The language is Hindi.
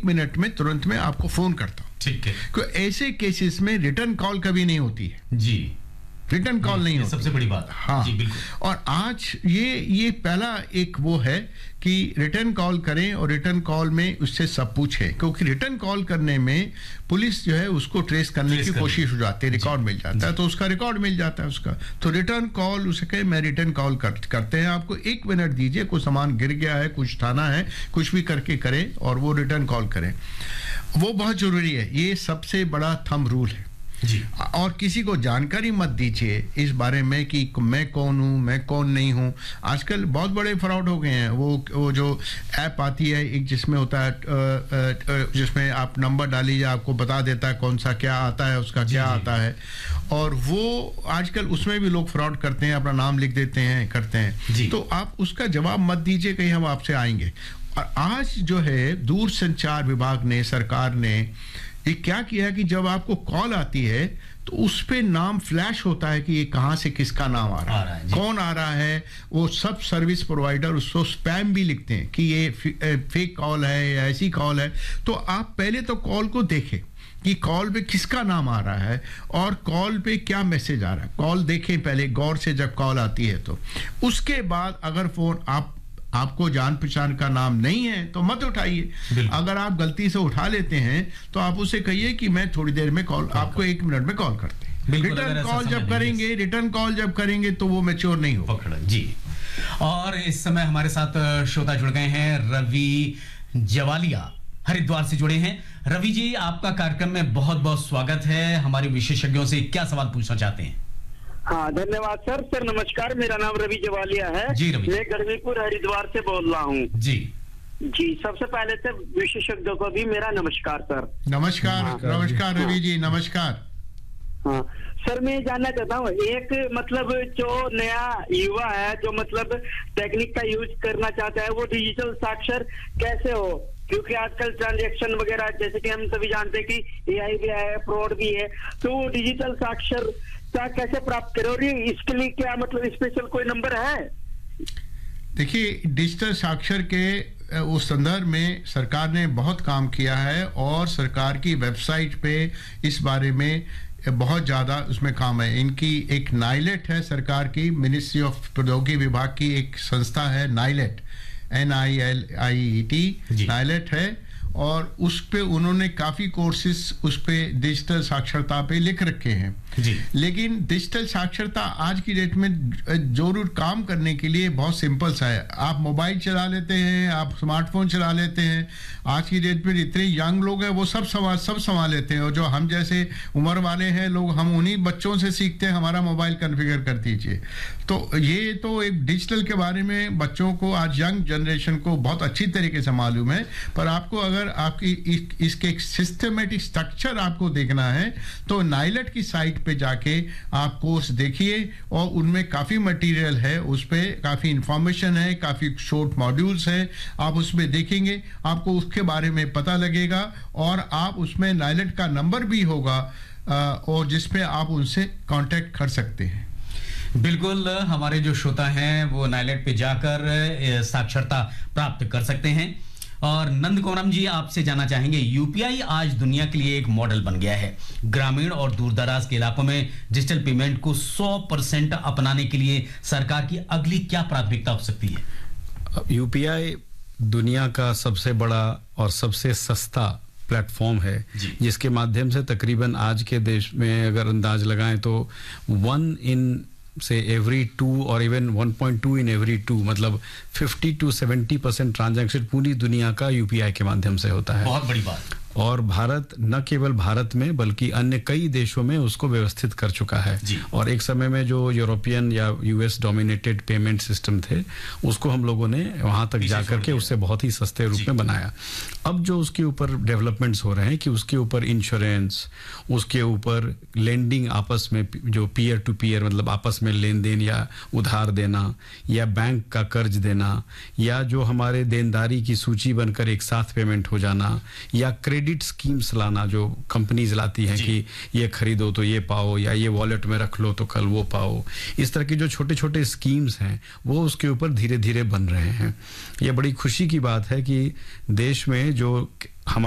मिनट में तुरंत में आपको फोन करता हूँ। ठीक है। क्योंकि ऐसे केसेस में रिटर्न कॉल कभी नहीं होती है जी, रिटर्न कॉल नहीं होती, सबसे बड़ी बात। हाँ जी बिल्कुल। और आज ये पहला एक वो है कि रिटर्न कॉल करें और रिटर्न कॉल में उससे सब पूछें, क्योंकि रिटर्न कॉल करने में पुलिस जो है उसको ट्रेस करने की कोशिश हो जाती है, रिकॉर्ड मिल जाता है, तो उसका रिकॉर्ड मिल जाता है उसका। तो रिटर्न कॉल उसे कहे मैं रिटर्न कॉल करते हैं, आपको 1 मिनट दीजिए, कोई सामान गिर गया है, कुछ थाना है, कुछ भी करके करें और वो रिटर्न कॉल करें, वो बहुत जरूरी है। ये सबसे बड़ा थंब रूल है जी। और किसी को जानकारी मत दीजिए इस बारे में कि मैं कौन हूं, मैं कौन नहीं हूं। आजकल बहुत बड़े फ्रॉड हो गए हैं। वो जो ऐप आती है एक, जिसमें होता है जिसमें आप नंबर डालिए, आपको बता देता है कौन सा क्या आता है, उसका क्या आता है, और वो आजकल उसमें भी लोग फ्रॉड करते हैं, अपना नाम लिख देते हैं, करते हैं। तो आप उसका जवाब मत दीजिए कहीं हम आपसे आएंगे। और आज जो है दूरसंचार विभाग ने, सरकार ने ये क्या किया कि जब आपको कॉल आती है तो उस पे नाम फ्लैश होता है कि ये कहां से किसका नाम आ रहा है, कौन आ रहा है। वो सब सर्विस प्रोवाइडर उसको स्पैम भी लिखते हैं कि ये फेक कॉल है या ऐसी कॉल है। तो आप पहले तो कॉल को देखें कि कॉल पे किसका नाम आ रहा है और कॉल पे क्या मैसेज आ रहा है। कॉल देखें पहले गौर से जब कॉल आती है तो। उसके बाद अगर फोन आपको जान पहचान का नाम नहीं है तो मत उठाइए। अगर आप गलती से उठा लेते हैं तो आप उसे कहिए कि मैं थोड़ी देर में कॉल, आपको 1 मिनट में कॉल करते हैं। रिटर्न कॉल जब करेंगे तो वो मैच्योर नहीं हो जी। और इस समय हमारे साथ श्रोता जुड़ गए हैं, रवि जवालिया हरिद्वार से जुड़े हैं। रवि जी, आपका कार्यक्रम में बहुत बहुत स्वागत है। हमारे विशेषज्ञों से क्या सवाल पूछना चाहते हैं? हाँ, धन्यवाद सर। सर नमस्कार, मेरा नाम रवि जवालिया है जी। रवि, मैं गढ़वीपुर हरिद्वार से बोल रहा हूँ जी। जी, सबसे पहले से विशेषज्ञों को भी मेरा नमस्कार सर। नमस्कार। नमस्कार रवि जी, नमस्कार। हाँ सर, मैं जानना चाहता हूँ, एक मतलब जो नया युवा है जो मतलब टेक्निक का यूज करना चाहता है, वो डिजिटल साक्षर कैसे हो? क्योंकि आजकल ट्रांजैक्शन वगैरह जैसे कि हम सभी जानते हैं कि एआई भी है, फ्रॉड भी है, तो वो डिजिटल साक्षरता कैसे प्राप्त करें और इसके लिए क्या मतलब स्पेशल कोई नंबर है? देखिए, डिजिटल साक्षर के उस संदर्भ में सरकार ने बहुत काम किया है और सरकार की वेबसाइट पे इस बारे में बहुत ज़्यादा उसमें काम है। इनकी एक नाइलेट है, सरकार की मिनिस्ट्री ऑफ प्रौद्योगिकी विभाग की एक संस्था है नाइलेट, NILET नाइलेट है, और उस पे उन्होंने काफ़ी कोर्सेज उस पे डिजिटल साक्षरता पे लिख रखे हैं जी। लेकिन डिजिटल साक्षरता आज की डेट में जरूर काम करने के लिए बहुत सिंपल सा है। आप मोबाइल चला लेते हैं, आप स्मार्टफोन चला लेते हैं। आज की डेट में जितने यंग लोग हैं वो सब संभाल लेते हैं, और जो हम जैसे उम्र वाले हैं लोग, हम उन्हीं बच्चों से सीखते हैं हमारा मोबाइल कॉन्फ़िगर कर दीजिए। तो ये तो एक डिजिटल के बारे में बच्चों को, आज यंग जनरेशन को बहुत अच्छी तरीके से मालूम है। पर आपको अगर आपकी इसके एक सिस्टमेटिक स्ट्रक्चर आपको देखना है तो नाइलेट की साइट पे जाके आप कोर्स देखिए, और उनमें काफी मटेरियल है, उस पे काफी इंफॉर्मेशन है, काफी शॉर्ट मॉड्यूल्स है। आप उसमें देखेंगे, आपको उसके बारे में पता लगेगा, और आप उसमें नाइलेट का नंबर भी होगा और जिसपे आप उनसे कांटेक्ट कर सकते हैं। बिल्कुल, हमारे जो श्रोता हैं वो नाइलेट पे जाकर साक्षरता प्राप्त कर सकते हैं। और नंद कोरम जी, आपसे जानना चाहेंगे, यूपीआई आज दुनिया के लिए एक मॉडल बन गया है। ग्रामीण और दूरदराज के इलाकों में डिजिटल पेमेंट को 100% अपनाने के लिए सरकार की अगली क्या प्राथमिकता हो सकती है? यूपीआई दुनिया का सबसे बड़ा और सबसे सस्ता प्लेटफॉर्म है, जिसके माध्यम से तकरीबन आज के देश में अगर अंदाज लगाएं तो 1 in से every 2 और इवन 1.2 in every 2, मतलब 50 to 70% ट्रांजैक्शन पूरी दुनिया का यूपीआई के माध्यम से होता है। बहुत बड़ी बात। और भारत न केवल भारत में बल्कि अन्य कई देशों में उसको व्यवस्थित कर चुका है। और एक समय में जो यूरोपियन या यूएस डोमिनेटेड पेमेंट सिस्टम थे, उसको हम लोगों ने वहां तक जाकर के उससे बहुत ही सस्ते रूप में बनाया। अब जो उसके ऊपर डेवलपमेंट्स हो रहे हैं कि उसके ऊपर इंश्योरेंस, उसके ऊपर लेंडिंग, आपस में जो पीयर टू पीयर मतलब आपस में लेन देन या उधार देना, या बैंक का कर्ज देना, या जो हमारे देनदारी की सूची बनकर एक साथ पेमेंट हो जाना, या क्रेडिट स्कीम्स लाना जो कंपनीज लाती हैं कि ये खरीदो तो ये पाओ, या ये वॉलेट में रख लो तो कल वो पाओ। इस तरह की जो छोटे छोटे स्कीम्स हैं वो उसके ऊपर धीरे धीरे बन रहे हैं। ये बड़ी खुशी की बात है कि देश में जो